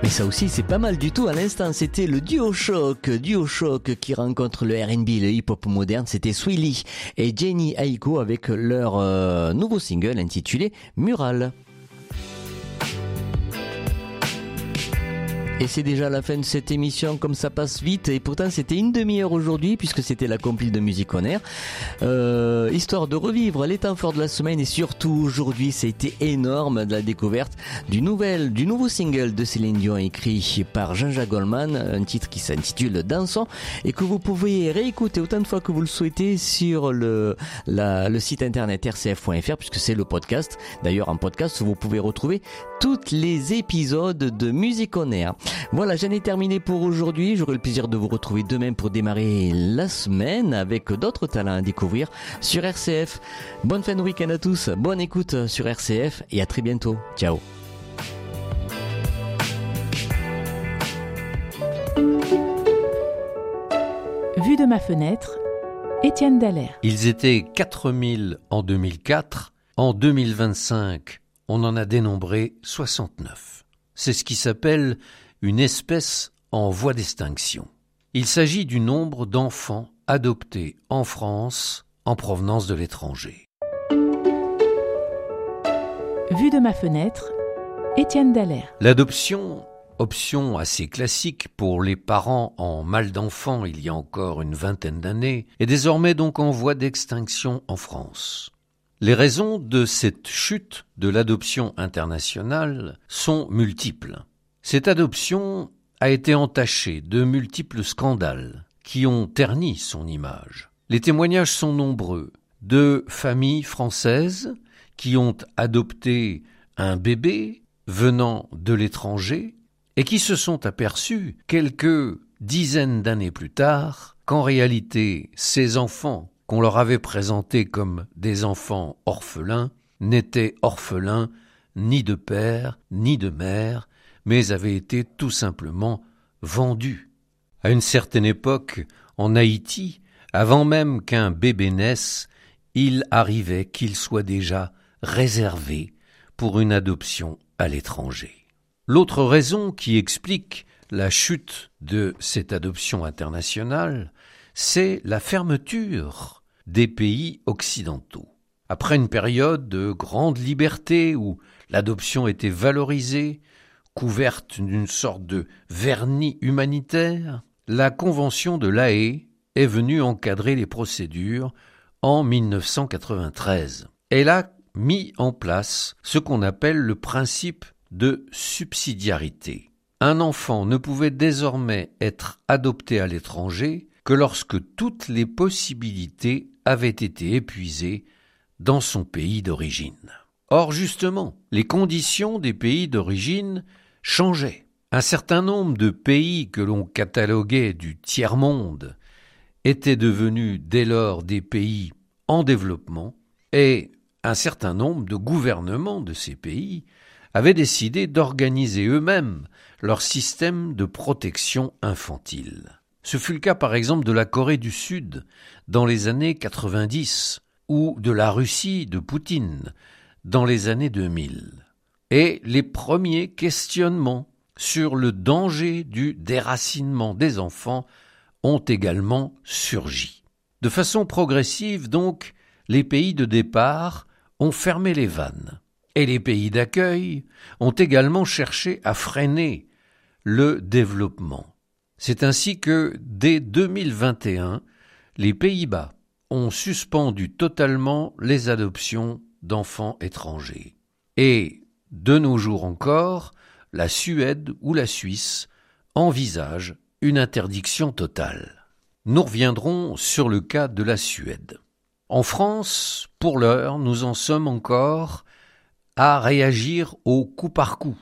Mais ça aussi, c'est pas mal du tout. À l'instant, c'était le duo choc qui rencontre le R&B, le hip-hop moderne. C'était Swilly et Jenny Aiko avec leur nouveau single intitulé Mural. Et c'est déjà la fin de cette émission, comme ça passe vite. Et pourtant, c'était une demi-heure aujourd'hui, puisque c'était la compile de Musique On Air. Histoire de revivre les temps forts de la semaine. Et surtout, aujourd'hui, ça a été énorme de la découverte du nouveau single de Céline Dion, écrit par Jean-Jacques Goldman. Un titre qui s'intitule Dansons. Et que vous pouvez réécouter autant de fois que vous le souhaitez sur le site internet rcf.fr, puisque c'est le podcast. D'ailleurs, en podcast, vous pouvez retrouver tous les épisodes de Musique On Air. Voilà, j'en ai terminé pour aujourd'hui. J'aurai le plaisir de vous retrouver demain pour démarrer la semaine avec d'autres talents à découvrir sur RCF. Bonne fin de week-end à tous, bonne écoute sur RCF et à très bientôt. Ciao. Vue de ma fenêtre, Étienne Dallaire. Ils étaient 4000 en 2004. En 2025, on en a dénombré 69. C'est ce qui s'appelle une espèce en voie d'extinction. Il s'agit du nombre d'enfants adoptés en France en provenance de l'étranger. Vue de ma fenêtre, Étienne Dallaire. L'adoption, option assez classique pour les parents en mal d'enfants il y a encore une vingtaine d'années, est désormais donc en voie d'extinction en France. Les raisons de cette chute de l'adoption internationale sont multiples. Cette adoption a été entachée de multiples scandales qui ont terni son image. Les témoignages sont nombreux de familles françaises qui ont adopté un bébé venant de l'étranger et qui se sont aperçus quelques dizaines d'années plus tard qu'en réalité ces enfants qu'on leur avait présentés comme des enfants orphelins n'étaient orphelins ni de père ni de mère, mais avaient été tout simplement vendus. À une certaine époque, en Haïti, avant même qu'un bébé naisse, il arrivait qu'il soit déjà réservé pour une adoption à l'étranger. L'autre raison qui explique la chute de cette adoption internationale, c'est la fermeture des pays occidentaux. Après une période de grande liberté où l'adoption était valorisée, couverte d'une sorte de vernis humanitaire, la Convention de La Haye est venue encadrer les procédures en 1993. Elle a mis en place ce qu'on appelle le principe de subsidiarité. Un enfant ne pouvait désormais être adopté à l'étranger que lorsque toutes les possibilités avaient été épuisées dans son pays d'origine. Or, justement, les conditions des pays d'origine changeaient. Un certain nombre de pays que l'on cataloguait du tiers-monde étaient devenus dès lors des pays en développement et un certain nombre de gouvernements de ces pays avaient décidé d'organiser eux-mêmes leur système de protection infantile. Ce fut le cas par exemple de la Corée du Sud dans les années 90 ou de la Russie de Poutine dans les années 2000. Et les premiers questionnements sur le danger du déracinement des enfants ont également surgi. De façon progressive donc, les pays de départ ont fermé les vannes et les pays d'accueil ont également cherché à freiner le développement. C'est ainsi que, dès 2021, les Pays-Bas ont suspendu totalement les adoptions d'enfants étrangers. Et, de nos jours encore, la Suède ou la Suisse envisagent une interdiction totale. Nous reviendrons sur le cas de la Suède. En France, pour l'heure, nous en sommes encore à réagir au coup par coup,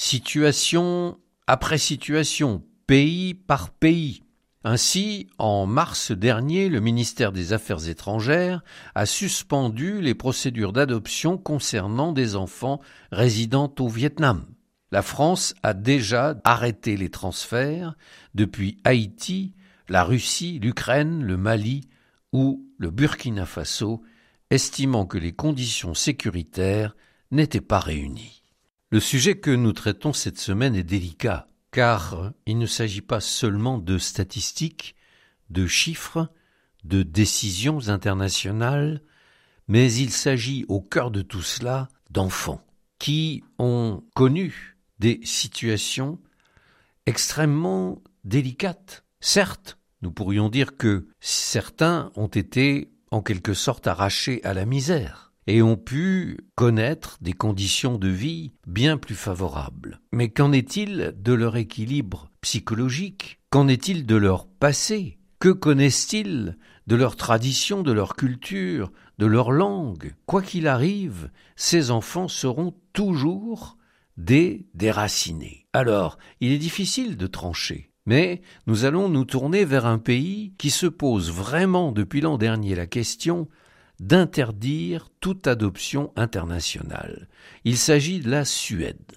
situation après situation, pays par pays. Ainsi, en mars dernier, le ministère des Affaires étrangères a suspendu les procédures d'adoption concernant des enfants résidant au Vietnam. La France a déjà arrêté les transferts depuis Haïti, la Russie, l'Ukraine, le Mali ou le Burkina Faso, estimant que les conditions sécuritaires n'étaient pas réunies. Le sujet que nous traitons cette semaine est délicat, car il ne s'agit pas seulement de statistiques, de chiffres, de décisions internationales, mais il s'agit au cœur de tout cela d'enfants qui ont connu des situations extrêmement délicates. Certes, nous pourrions dire que certains ont été en quelque sorte arrachés à la misère et ont pu connaître des conditions de vie bien plus favorables. Mais qu'en est-il de leur équilibre psychologique? Qu'en est-il de leur passé? Que connaissent-ils de leur tradition, de leur culture, de leur langue? Quoi qu'il arrive, ces enfants seront toujours des déracinés. Alors, il est difficile de trancher. Mais nous allons nous tourner vers un pays qui se pose vraiment depuis l'an dernier la question d'interdire toute adoption internationale. Il s'agit de la Suède.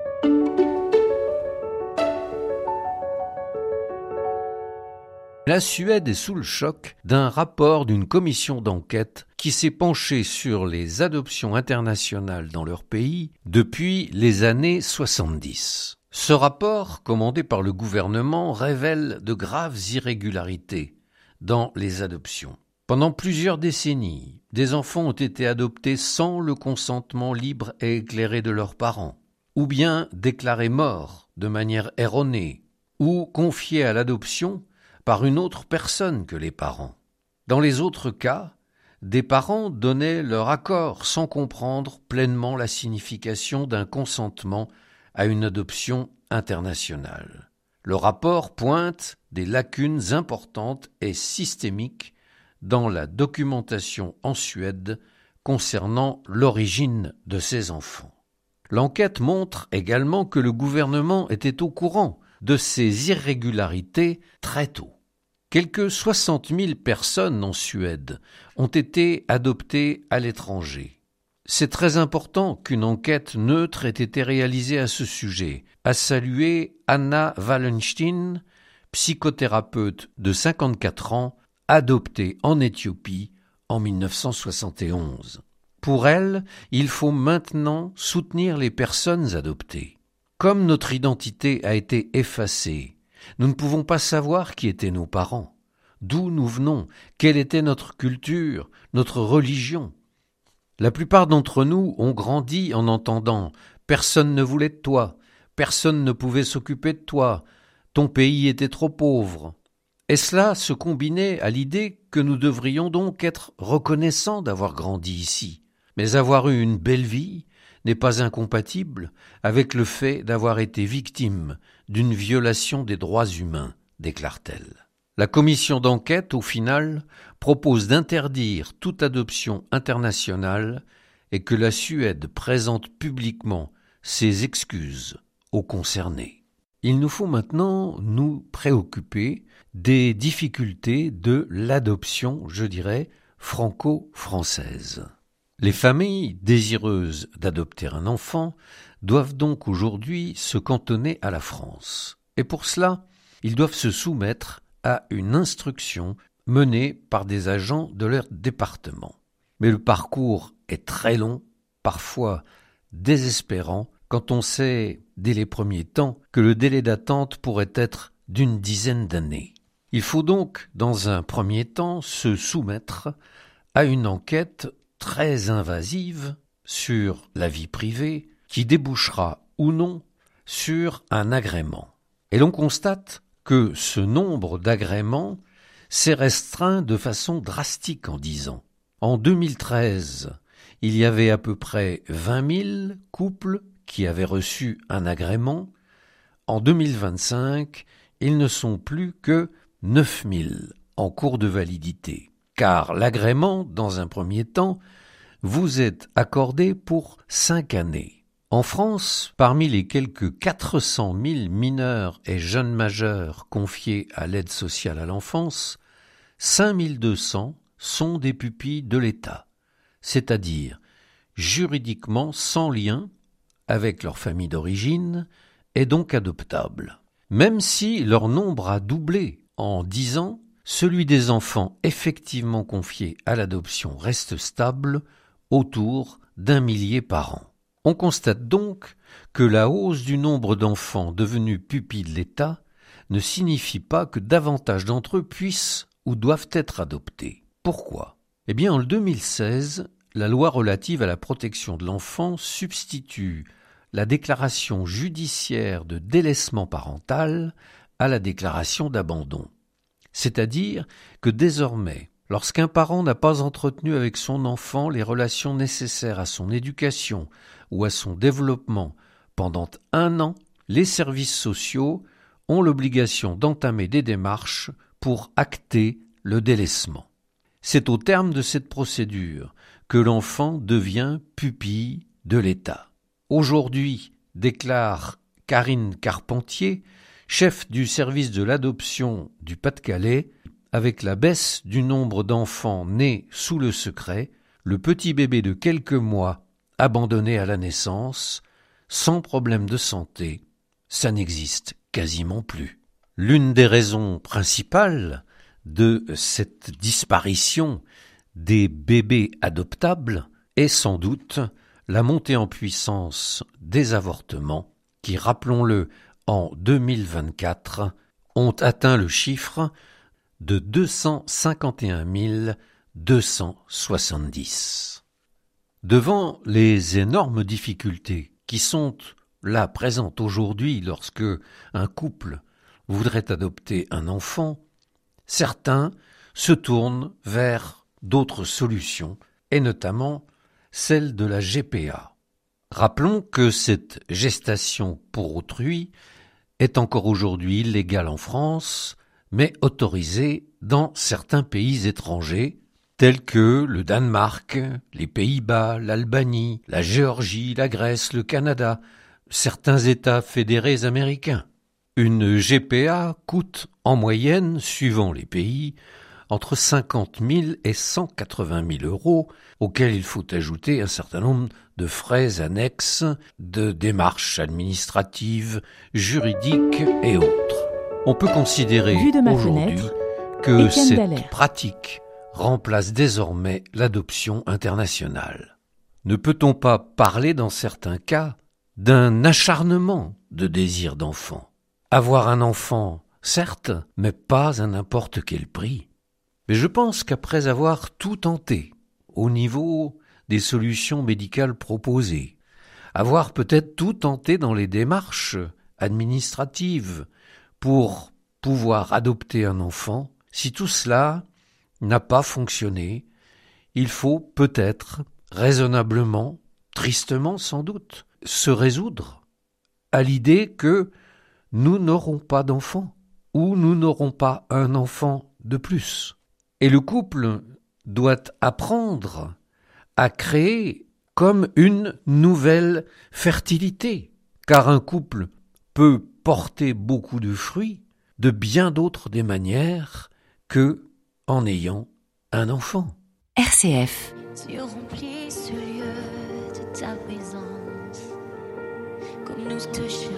La Suède est sous le choc d'un rapport d'une commission d'enquête qui s'est penchée sur les adoptions internationales dans leur pays depuis les années 70. Ce rapport, commandé par le gouvernement, révèle de graves irrégularités dans les adoptions. Pendant plusieurs décennies, des enfants ont été adoptés sans le consentement libre et éclairé de leurs parents, ou bien déclarés morts de manière erronée, ou confiés à l'adoption par une autre personne que les parents. Dans les autres cas, des parents donnaient leur accord sans comprendre pleinement la signification d'un consentement à une adoption internationale. Le rapport pointe des lacunes importantes et systémiques dans la documentation en Suède concernant l'origine de ces enfants. L'enquête montre également que le gouvernement était au courant de ces irrégularités très tôt. Quelque 60 000 personnes en Suède ont été adoptées à l'étranger. C'est très important qu'une enquête neutre ait été réalisée à ce sujet, a salué Anna Wallenstein, psychothérapeute de 54 ans, adoptée en Éthiopie en 1971. Pour elle, il faut maintenant soutenir les personnes adoptées. Comme notre identité a été effacée, nous ne pouvons pas savoir qui étaient nos parents, d'où nous venons, quelle était notre culture, notre religion. La plupart d'entre nous ont grandi en entendant « personne ne voulait de toi, personne ne pouvait s'occuper de toi, ton pays était trop pauvre ». Et cela se combinait à l'idée que nous devrions donc être reconnaissants d'avoir grandi ici. Mais avoir eu une belle vie n'est pas incompatible avec le fait d'avoir été victime d'une violation des droits humains, déclare-t-elle. La commission d'enquête, au final, propose d'interdire toute adoption internationale et que la Suède présente publiquement ses excuses aux concernés. Il nous faut maintenant nous préoccuper des difficultés de l'adoption, je dirais, franco-française. Les familles désireuses d'adopter un enfant doivent donc aujourd'hui se cantonner à la France. Et pour cela, ils doivent se soumettre à une instruction menée par des agents de leur département. Mais le parcours est très long, parfois désespérant, quand on sait, dès les premiers temps, que le délai d'attente pourrait être d'une dizaine d'années. Il faut donc, dans un premier temps, se soumettre à une enquête très invasive sur la vie privée qui débouchera ou non sur un agrément. Et l'on constate que ce nombre d'agréments s'est restreint de façon drastique en 10 ans. En 2013, il y avait à peu près 20 000 couples qui avaient reçu un agrément. En 2025, ils ne sont plus que 9 000 en cours de validité. Car l'agrément, dans un premier temps, vous est accordé pour 5 années. En France, parmi les quelques 400 000 mineurs et jeunes majeurs confiés à l'aide sociale à l'enfance, 5 200 sont des pupilles de l'État, c'est-à-dire juridiquement sans lien avec leur famille d'origine et donc adoptables. Même si leur nombre a doublé en 10 ans, celui des enfants effectivement confiés à l'adoption reste stable, autour d'1 millier par an. On constate donc que la hausse du nombre d'enfants devenus pupilles de l'État ne signifie pas que davantage d'entre eux puissent ou doivent être adoptés. Pourquoi ? Eh bien, en 2016, la loi relative à la protection de l'enfant substitue la déclaration judiciaire de délaissement parental à la déclaration d'abandon. C'est-à-dire que désormais, lorsqu'un parent n'a pas entretenu avec son enfant les relations nécessaires à son éducation ou à son développement pendant 1 an, les services sociaux ont l'obligation d'entamer des démarches pour acter le délaissement. C'est au terme de cette procédure que l'enfant devient pupille de l'État. Aujourd'hui, déclare Karine Carpentier, chef du service de l'adoption du Pas-de-Calais, avec la baisse du nombre d'enfants nés sous le secret, le petit bébé de quelques mois abandonné à la naissance, sans problème de santé, ça n'existe quasiment plus. L'une des raisons principales de cette disparition des bébés adoptables est sans doute la montée en puissance des avortements qui, rappelons-le, en 2024, ont atteint le chiffre de 251 270. Devant les énormes difficultés qui sont là présentes aujourd'hui lorsque un couple voudrait adopter un enfant, certains se tournent vers d'autres solutions, et notamment celle de la GPA. Rappelons que cette gestation pour autrui est encore aujourd'hui illégale en France, mais autorisée dans certains pays étrangers, tels que le Danemark, les Pays-Bas, l'Albanie, la Géorgie, la Grèce, le Canada, certains États fédérés américains. Une GPA coûte en moyenne, suivant les pays, entre 50 000 et 180 000 euros, auxquels il faut ajouter un certain nombre de frais annexes, de démarches administratives, juridiques et autres. On peut considérer aujourd'hui que cette pratique remplace désormais l'adoption internationale. Ne peut-on pas parler dans certains cas d'un acharnement de désir d'enfant ? Avoir un enfant, certes, mais pas à n'importe quel prix. Mais je pense qu'après avoir tout tenté, au niveau des solutions médicales proposées, avoir peut-être tout tenté dans les démarches administratives pour pouvoir adopter un enfant, si tout cela n'a pas fonctionné, il faut peut-être raisonnablement, tristement sans doute, se résoudre à l'idée que nous n'aurons pas d'enfant, ou nous n'aurons pas un enfant de plus. Et le couple doit apprendre à créer comme une nouvelle fertilité, car un couple peut porter beaucoup de fruits de bien d'autres des manières que en ayant un enfant. RCF. Tu remplis ce lieu de ta présence, comme nous te cherchons.